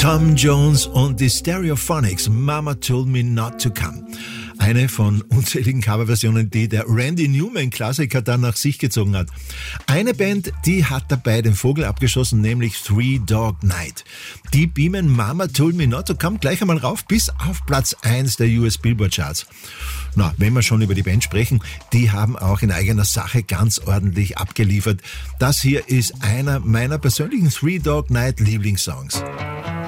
Tom Jones und die Stereophonics, Mama Told Me Not to Come. Eine von unzähligen Coverversionen, die der Randy Newman-Klassiker dann nach sich gezogen hat. Eine Band, die hat dabei den Vogel abgeschossen, nämlich Three Dog Night. Die beamen Mama Told Me Not to Come gleich einmal rauf bis auf Platz 1 der US Billboard Charts. Na, wenn wir schon über die Band sprechen, die haben auch in eigener Sache ganz ordentlich abgeliefert. Das hier ist einer meiner persönlichen Three Dog Night Lieblingssongs.